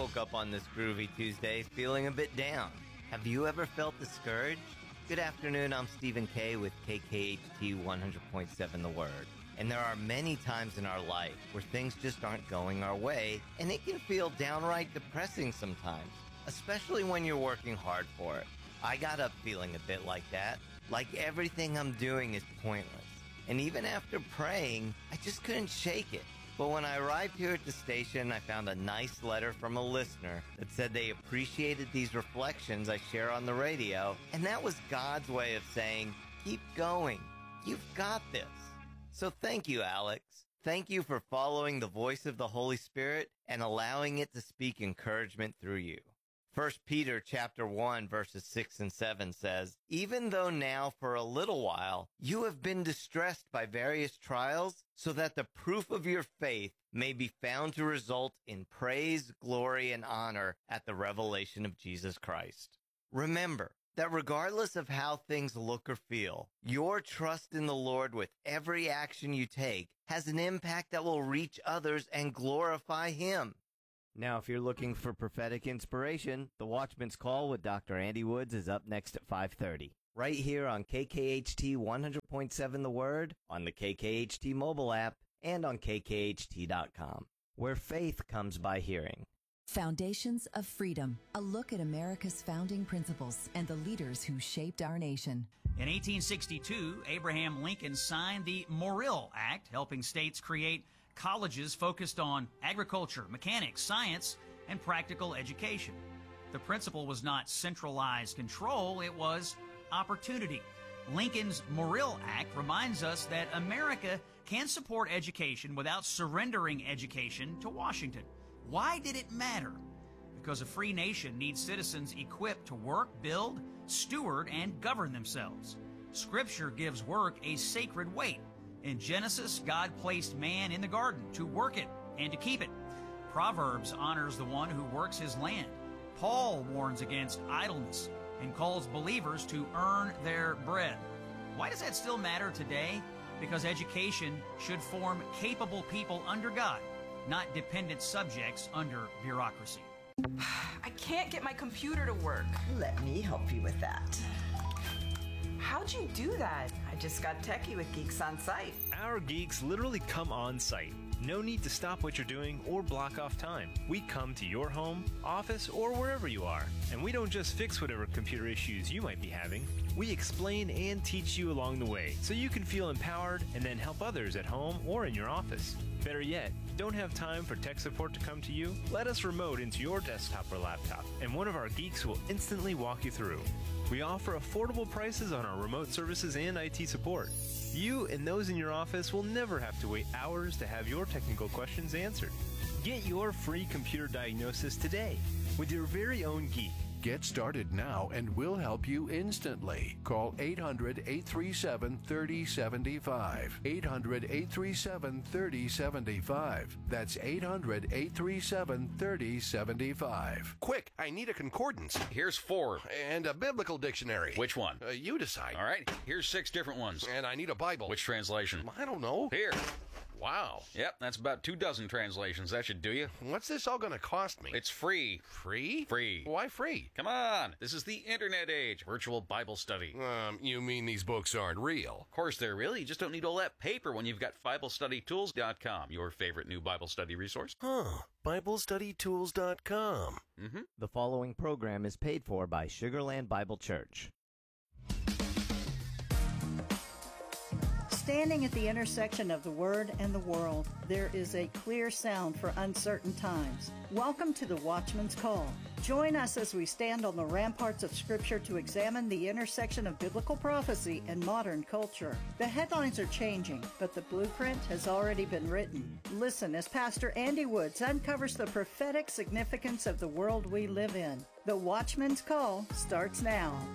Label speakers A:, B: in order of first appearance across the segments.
A: woke up on this groovy Tuesday feeling a bit down. Have you ever felt discouraged? Good afternoon, I'm Stephen K. with KKHT 100.7 The Word. And there are many times in our life where things just aren't going our way, and it can feel downright depressing sometimes, especially when you're working hard for it. I got up feeling a bit like that, like everything I'm doing is pointless. And even after praying, I just couldn't shake it. But when I arrived here at the station, I found a nice letter from a listener that said they appreciated these reflections I share on the radio, and that was God's way of saying, keep going. You've got this. So thank you, Alex. Thank you for following the voice of the Holy Spirit and allowing it to speak encouragement through you. 1 Peter chapter 1 verses 6 and 7 says, even though now for a little while you have been distressed by various trials, so that the proof of your faith may be found to result in praise, glory, and honor at the revelation of Jesus Christ. Remember that regardless of how things look or feel, your trust in the Lord with every action you take has an impact that will reach others and glorify Him. Now, if you're looking for prophetic inspiration, The Watchman's Call with Dr. Andy Woods is up next at 5:30. Right here on KKHT 100.7 The Word, on the KKHT mobile app, and on KKHT.com, where faith comes by hearing.
B: Foundations of Freedom, a look at America's founding principles and the leaders who shaped our nation.
C: In 1862, Abraham Lincoln signed the Morrill Act, helping states create colleges focused on agriculture, mechanics, science, and practical education. The principle was not centralized control, it was opportunity. Lincoln's Morrill Act reminds us that America can support education without surrendering education to Washington. Why did it matter? Because a free nation needs citizens equipped to work, build, steward, and govern themselves. Scripture gives work a sacred weight. In Genesis, God placed man in the garden to work it and to keep it. Proverbs honors the one who works his land. Paul warns against idleness and calls believers to earn their bread. Why does that still matter today? Because education should form capable people under God, not dependent subjects under bureaucracy.
D: I can't get my computer to work.
E: Let me help you with that.
D: How'd you do that?
E: I just got techie with Geeks on Site.
F: Our geeks literally come on site. No need to stop what you're doing or block off time. We come to your home, office, or wherever you are. And we don't just fix whatever computer issues you might be having. We explain and teach you along the way so you can feel empowered and then help others at home or in your office. Better yet, don't have time for tech support to come to you? Let us remote into your desktop or laptop, and one of our geeks will instantly walk you through. We offer affordable prices on our remote services and IT support. You and those in your office will never have to wait hours to have your technical questions answered. Get your free computer diagnosis today with your very own geek.
G: Get started now and we'll help you instantly. Call 800-837-3075. 800-837-3075. That's 800-837-3075. Quick, I need a concordance.
H: Here's 4.
G: And a biblical dictionary.
H: Which one?
G: You decide.
H: All right, here's 6 different ones.
G: And I need a Bible.
H: Which translation?
G: I don't know.
H: Here.
G: Wow.
H: Yep, that's about 24 translations. That should do you.
G: What's this all going to cost me?
H: It's free.
G: Free?
H: Free.
G: Why free?
H: Come on. This is the internet age. Virtual Bible study.
G: You mean these books aren't real?
H: Of course they're real. You just don't need all that paper when you've got BibleStudyTools.com, your favorite new Bible study resource.
G: BibleStudyTools.com.
H: Mm-hmm.
A: The following program is paid for by Sugarland Bible Church.
I: Standing at the intersection of the Word and the world, there is a clear sound for uncertain times. Welcome to the Watchman's Call. Join us as we stand on the ramparts of Scripture to examine the intersection of biblical prophecy and modern culture. The headlines are changing, but the blueprint has already been written. Listen as Pastor Andy Woods uncovers the prophetic significance of the world we live in. The Watchman's Call starts now.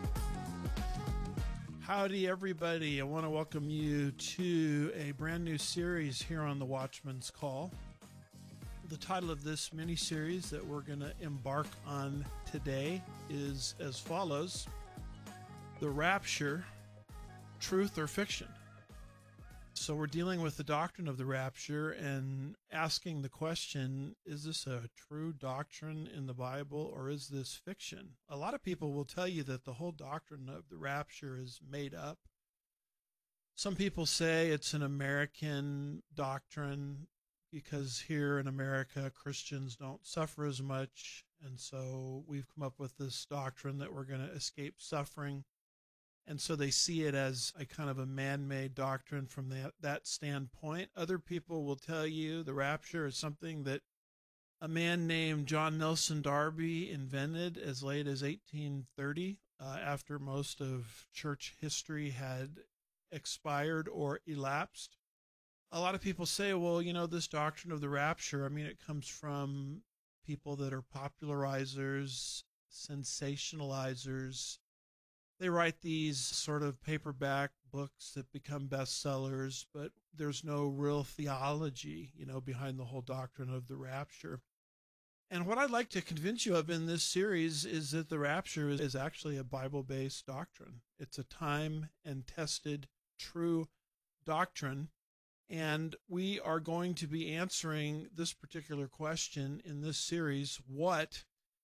J: Howdy, everybody. I want to welcome you to a brand new series here on the Watchman's Call. The title of this mini-series that we're going to embark on today is as follows: The Rapture, Truth or Fiction? So we're dealing with the doctrine of the rapture and asking the question, is this a true doctrine in the Bible or is this fiction? A lot of people will tell you that the whole doctrine of the rapture is made up. Some people say it's an American doctrine because here in America, Christians don't suffer as much. And so we've come up with this doctrine that we're going to escape suffering. And so they see it as a kind of a man-made doctrine from that standpoint. Other people will tell you the rapture is something that a man named John Nelson Darby invented as late as 1830, after most of church history had expired or elapsed. A lot of people say, well, this doctrine of the rapture, it comes from people that are popularizers, sensationalizers. They write these sort of paperback books that become bestsellers, but there's no real theology, behind the whole doctrine of the rapture. And what I'd like to convince you of in this series is that the rapture is actually a Bible-based doctrine. It's a time and tested, true doctrine. And we are going to be answering this particular question in this series: what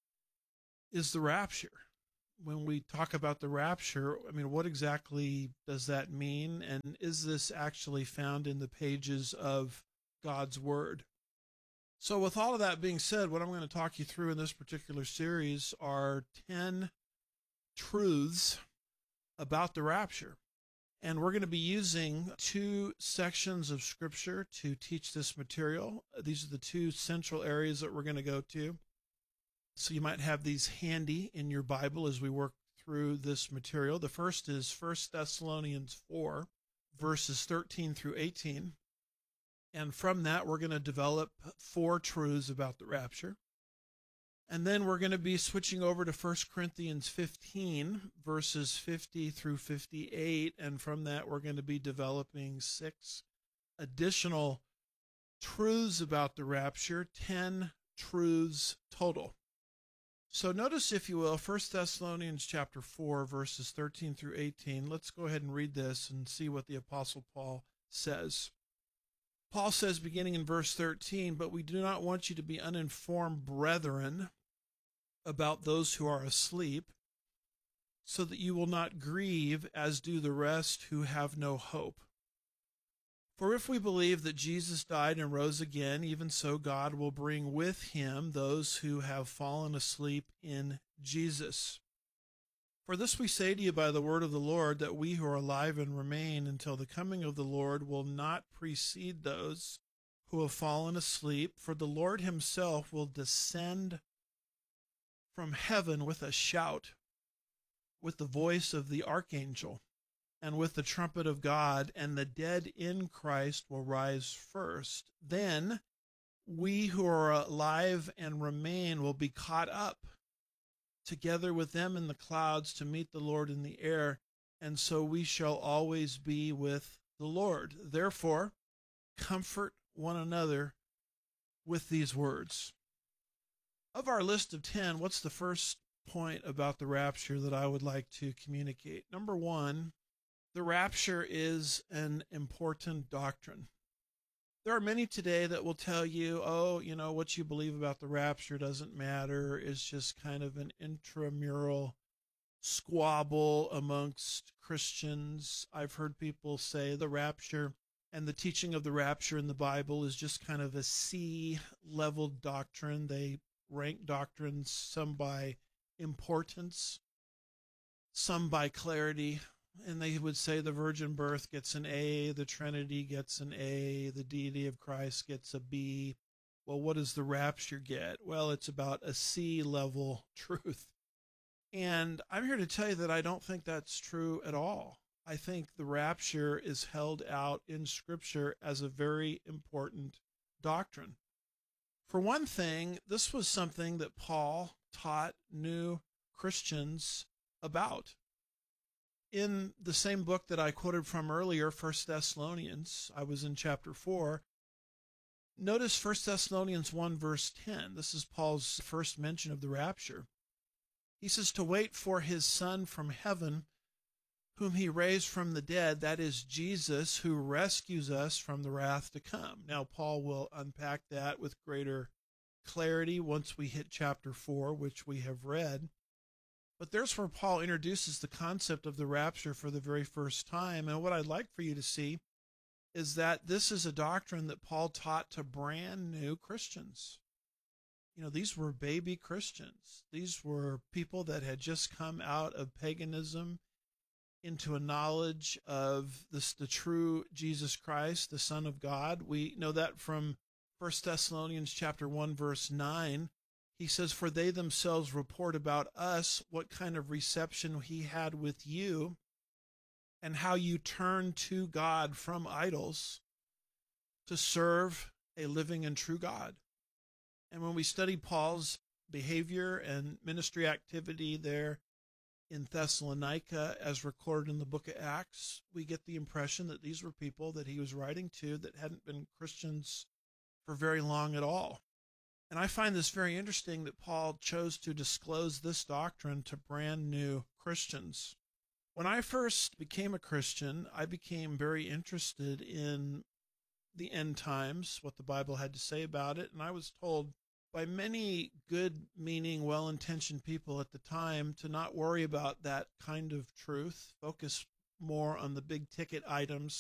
J: is the rapture? When we talk about the rapture, what exactly does that mean? And is this actually found in the pages of God's Word? So with all of that being said, what I'm going to talk you through in this particular series are 10 truths about the rapture. And we're going to be using 2 sections of Scripture to teach this material. These are the 2 central areas that we're going to go to. So you might have these handy in your Bible as we work through this material. The first is 1 Thessalonians 4, verses 13 through 18. And from that, we're going to develop 4 truths about the rapture. And then we're going to be switching over to 1 Corinthians 15, verses 50 through 58. And from that, we're going to be developing 6 additional truths about the rapture, 10 truths total. So notice, if you will, 1 Thessalonians chapter 4, verses 13 through 18. Let's go ahead and read this and see what the Apostle Paul says. Paul says, beginning in verse 13, "But we do not want you to be uninformed, brethren, about those who are asleep, so that you will not grieve as do the rest who have no hope. For if we believe that Jesus died and rose again, even so God will bring with him those who have fallen asleep in Jesus. For this we say to you by the word of the Lord, that we who are alive and remain until the coming of the Lord will not precede those who have fallen asleep. For the Lord himself will descend from heaven with a shout, with the voice of the archangel, and with the trumpet of God, and the dead in Christ will rise first. Then we who are alive and remain will be caught up together with them in the clouds to meet the Lord in the air, and so we shall always be with the Lord. Therefore, comfort one another with these words." Of our list of 10, what's the first point about the rapture that I would like to communicate? Number 1, the rapture is an important doctrine. There are many today that will tell you, what you believe about the rapture doesn't matter. It's just kind of an intramural squabble amongst Christians. I've heard people say the rapture and the teaching of the rapture in the Bible is just kind of a C-level doctrine. They rank doctrines, some by importance, some by clarity. And they would say the virgin birth gets an A, the Trinity gets an A, the deity of Christ gets a B. Well, what does the rapture get? Well, it's about a C-level truth. And I'm here to tell you that I don't think that's true at all. I think the rapture is held out in Scripture as a very important doctrine. For one thing, this was something that Paul taught new Christians about. In the same book that I quoted from earlier, 1 Thessalonians, I was in chapter 4. Notice 1 Thessalonians 1, verse 10. This is Paul's first mention of the rapture. He says, "To wait for his Son from heaven, whom he raised from the dead, that is Jesus, who rescues us from the wrath to come. Now, Paul will unpack that with greater clarity once we hit chapter 4, which we have read. But there's where Paul introduces the concept of the rapture for the very first time. And what I'd like for you to see is that this is a doctrine that Paul taught to brand new Christians. You know, these were baby Christians. These were people that had just come out of paganism into a knowledge of the true Jesus Christ, the Son of God. We know that from 1 Thessalonians chapter 1, verse 9. He says, "For they themselves report about us what kind of reception he had with you, and how you turned to God from idols to serve a living and true God." And when we study Paul's behavior and ministry activity there in Thessalonica, as recorded in the book of Acts, we get the impression that these were people that he was writing to that hadn't been Christians for very long at all. And I find this very interesting that Paul chose to disclose this doctrine to brand new Christians. When I first became a Christian, I became very interested in the end times, what the Bible had to say about it, and I was told by many good-meaning, well-intentioned people at the time to not worry about that kind of truth, focus more on the big-ticket items